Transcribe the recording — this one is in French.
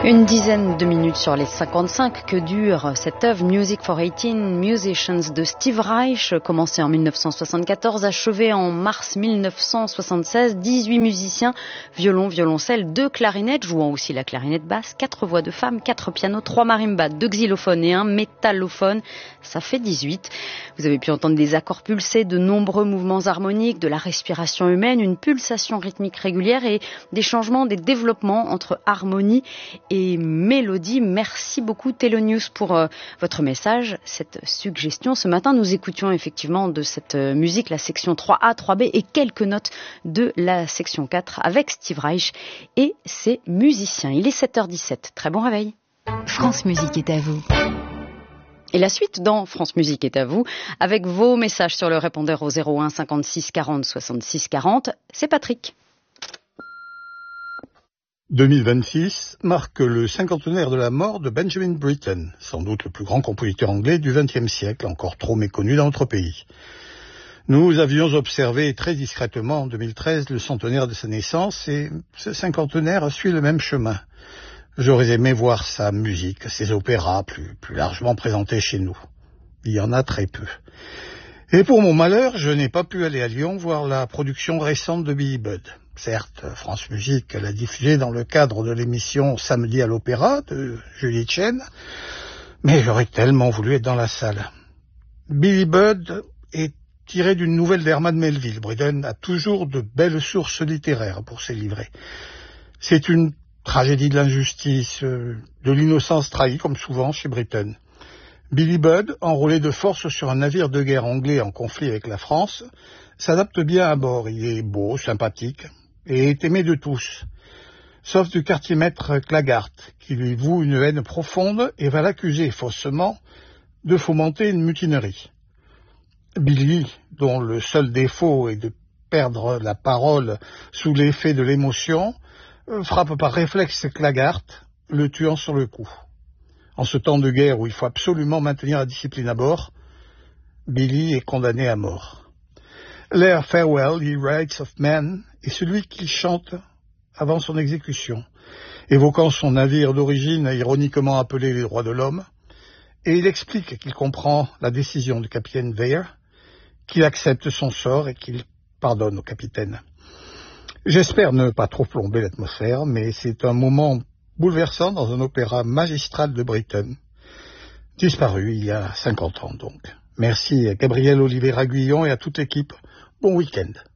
Une dizaine de minutes sur les 55 que dure cette œuvre Music for 18 Musicians de Steve Reich, commencée en 1974, achevée en mars 1976. 18 musiciens, violon, violoncelle, 2 clarinettes, jouant aussi la clarinette basse, 4 voix de femmes, 4 pianos, 3 marimbas, 2 xylophones et 1 métallophone. Ça fait 18. Vous avez pu entendre des accords pulsés, de nombreux mouvements harmoniques, de la respiration humaine, une pulsation rythmique régulière et des changements, des développements entre harmonie et mélodie. Merci beaucoup Telonius pour votre message, cette suggestion. Ce matin, nous écoutions effectivement de cette musique la section 3A, 3B et quelques notes de la section 4 avec Steve Reich et ses musiciens. Il est 7h17. Très bon réveil. France Musique est à vous. Et la suite dans France Musique est à vous, avec vos messages sur le répondeur au 01 56 40 66 40. C'est Patrick. 2026 marque le cinquantenaire de la mort de Benjamin Britten, sans doute le plus grand compositeur anglais du XXe siècle, encore trop méconnu dans notre pays. Nous avions observé très discrètement en 2013 le centenaire de sa naissance et ce cinquantenaire suit le même chemin. J'aurais aimé voir sa musique, ses opéras plus largement présentés chez nous. Il y en a très peu. Et pour mon malheur, je n'ai pas pu aller à Lyon voir la production récente de Billy Budd. Certes, France Musique l'a diffusée dans le cadre de l'émission Samedi à l'Opéra de Julie Chen, mais j'aurais tellement voulu être dans la salle. Billy Budd est tiré d'une nouvelle d'Herman Melville. Britten a toujours de belles sources littéraires pour ses livrets. C'est une tragédie de l'injustice, de l'innocence trahie, comme souvent chez Britten. Billy Budd, enrôlé de force sur un navire de guerre anglais en conflit avec la France, s'adapte bien à bord. Il est beau, sympathique et est aimé de tous, sauf du quartier-maître Claggart, qui lui voue une haine profonde et va l'accuser faussement de fomenter une mutinerie. Billy, dont le seul défaut est de perdre la parole sous l'effet de l'émotion, frappe par réflexe Claggart, le tuant sur le coup. En ce temps de guerre où il faut absolument maintenir la discipline à bord, Billy est condamné à mort. L'air Farewell, Ye Rights of Man est celui qu'il chante avant son exécution, évoquant son navire d'origine ironiquement appelé les droits de l'homme, et il explique qu'il comprend la décision du capitaine Weir, qu'il accepte son sort et qu'il pardonne au capitaine. J'espère ne pas trop plomber l'atmosphère, mais c'est un moment bouleversant dans un opéra magistral de Britten, disparu il y a 50 ans donc. Merci à Gabriel Oliveira-Guillon et à toute l'équipe. Bon week-end.